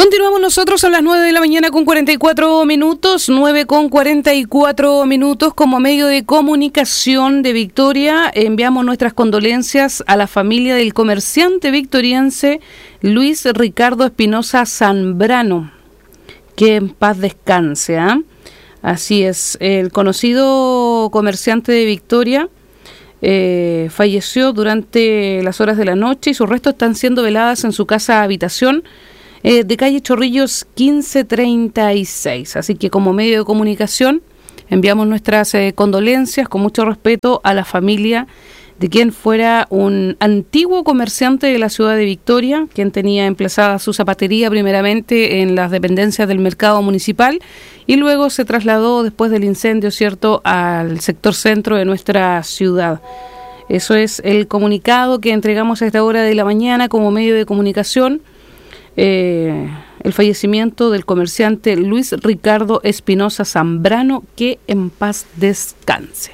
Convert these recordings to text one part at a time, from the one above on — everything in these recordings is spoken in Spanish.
Continuamos nosotros a las 9 de la mañana con 44 minutos, 9 con 44 minutos. Como medio de comunicación de Victoria, enviamos nuestras condolencias a la familia del comerciante victoriense Luis Ricardo Espinosa Zambrano. Que en paz descanse, ¿eh? Así es, el conocido comerciante de Victoria falleció durante las horas de la noche y sus restos están siendo veladas en su casa habitación de calle Chorrillos 1536. Así que como medio de comunicación enviamos nuestras condolencias con mucho respeto a la familia de quien fuera un antiguo comerciante de la ciudad de Victoria, quien tenía emplazada su zapatería primeramente en las dependencias del mercado municipal y luego se trasladó después del incendio, ¿cierto?, al sector centro de nuestra ciudad. Eso es el comunicado que entregamos a esta hora de la mañana como medio de comunicación. El fallecimiento del comerciante Luis Ricardo Espinosa Zambrano, que en paz descanse.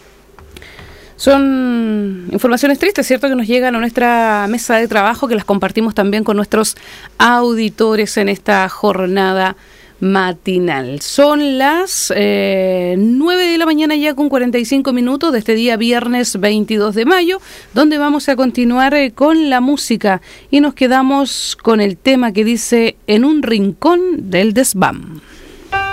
Son informaciones tristes, ¿cierto?, que nos llegan a nuestra mesa de trabajo, que las compartimos también con nuestros auditores en esta jornada matinal. Son las 9 de la mañana ya con 45 minutos de este día viernes 22 de mayo, donde vamos a continuar con la música y nos quedamos con el tema que dice En un rincón del desván.